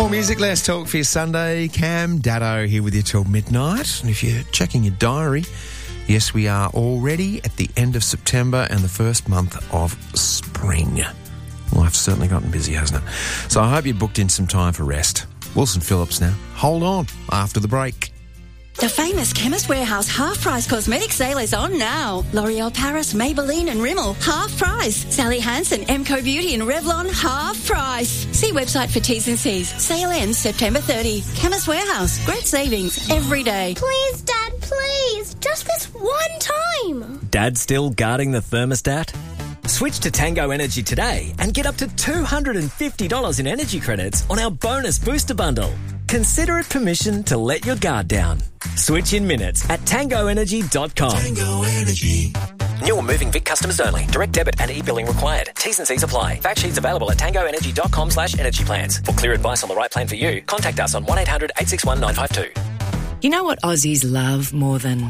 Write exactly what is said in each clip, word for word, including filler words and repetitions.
More music, less talk for your Sunday. Cam Daddo here with you till midnight. And if you're checking your diary, yes, we are already at the end of September and the first month of spring. Life's certainly gotten busy, hasn't it? So I hope you booked in some time for rest. Wilson Phillips now. Hold on after the break. The famous Chemist Warehouse half-price cosmetic sale is on now. L'Oreal Paris, Maybelline and Rimmel, half price. Sally Hansen, Emco Beauty and Revlon, half price. See website for T's and C's. Sale ends September thirtieth. Chemist Warehouse, great savings every day. Please, Dad, please. Just this one time. Dad still guarding the thermostat? Switch to Tango Energy today and get up to two hundred fifty dollars in energy credits on our bonus booster bundle. Consider it permission to let your guard down. Switch in minutes at tango energy dot com. Tango Energy. New or moving Vic customers only. Direct debit and e-billing required. T's and C's apply. Fact sheets available at tango energy dot com slash energy plans. For clear advice on the right plan for you, contact us on one eight hundred eight six one nine five two. You know what Aussies love more than...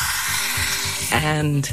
And...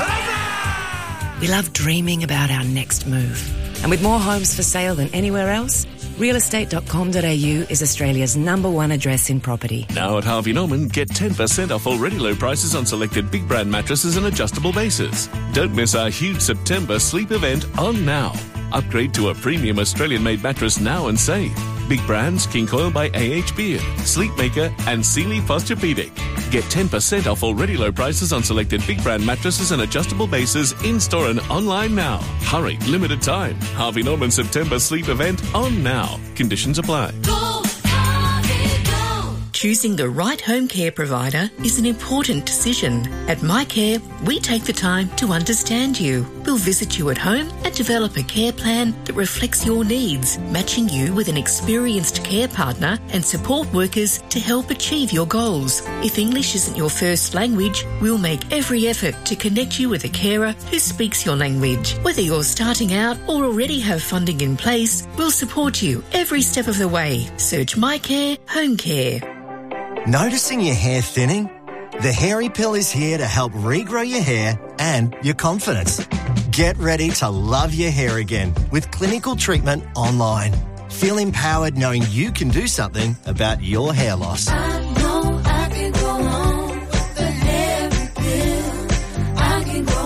we love dreaming about our next move. And with more homes for sale than anywhere else, real estate dot com dot a u is Australia's number one address in property. Now at Harvey Norman, get ten percent off already low prices on selected big brand mattresses and adjustable bases. Don't miss our huge September sleep event on now. Upgrade to a premium Australian-made mattress now and save. Big brands, King Coil by A H Beard, Sleepmaker and Sealy Posturepedic. Get ten percent off already low prices on selected big brand mattresses and adjustable bases in-store and online now. Hurry, limited time. Harvey Norman September sleep event on now. Conditions apply. Go, Harvey, go. Choosing the right home care provider is an important decision. At MyCare, we take the time to understand you. We'll visit you at home and develop a care plan that reflects your needs, matching you with an experienced care partner and support workers to help achieve your goals. If English isn't your first language, we'll make every effort to connect you with a carer who speaks your language. Whether you're starting out or already have funding in place, we'll support you every step of the way. Search MyCare Home Care. Noticing your hair thinning? The Hairy Pill is here to help regrow your hair and your confidence. Get ready to love your hair again with clinical treatment online. Feel empowered knowing you can do something about your hair loss. I know I can go on with the Hairy Pill. I can go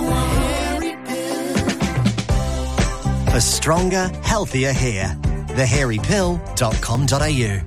on Hairy Pill. For stronger, healthier hair. the hairy pill dot com dot a u.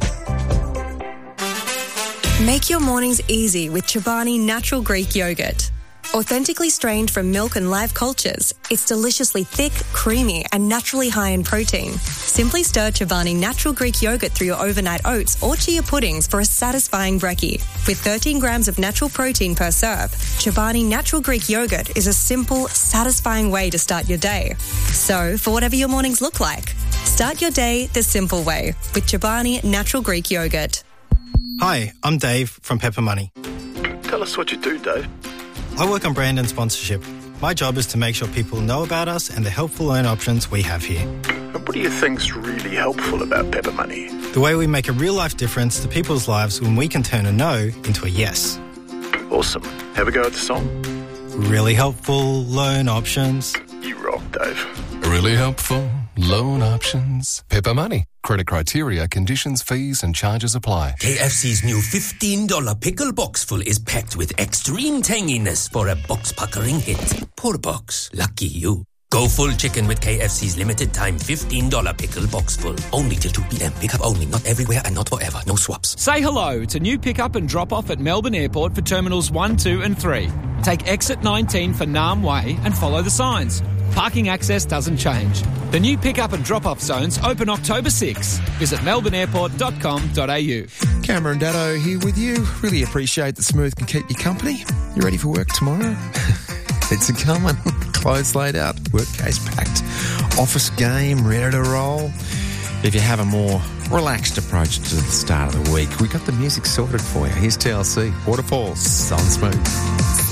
Make your mornings easy with Chobani Natural Greek Yogurt. Authentically strained from milk and live cultures, it's deliciously thick, creamy and naturally high in protein. Simply stir Chobani Natural Greek Yogurt through your overnight oats or chia puddings for a satisfying brekkie. With thirteen grams of natural protein per serve, Chobani Natural Greek Yogurt is a simple, satisfying way to start your day. So, for whatever your mornings look like, start your day the simple way with Chobani Natural Greek Yogurt. Hi, I'm Dave from Pepper Money. Tell us what you do, Dave. I work on brand and sponsorship. My job is to make sure people know about us and the helpful loan options we have here. And what do you think's really helpful about Pepper Money? The way we make a real-life difference to people's lives when we can turn a no into a yes. Awesome. Have a go at the song. Really helpful loan options. You rock, Dave. Really helpful loan options. Pepper Money. Credit criteria, conditions, fees and charges apply. K F C's new fifteen dollars pickle box full is packed with extreme tanginess for a box-puckering hit. Poor box. Lucky you. Go full chicken with K F C's limited time fifteen dollars pickle box full. Only till two p.m. Pick up only. Not everywhere and not forever. No swaps. Say hello to new pick-up and drop-off at Melbourne Airport for Terminals one, two and three. Take exit nineteen for Nam Way and follow the signs. Parking access doesn't change. The new pick-up and drop-off zones open October sixth. Visit melbourne airport dot com dot a u. Cameron Daddo here with you. Really appreciate that Smooth can keep you company. You ready for work tomorrow? It's a coming. Clothes laid out, workcase packed, office game ready to roll. If you have a more relaxed approach to the start of the week, we got the music sorted for you. Here's T L C, Waterfalls on Smooth.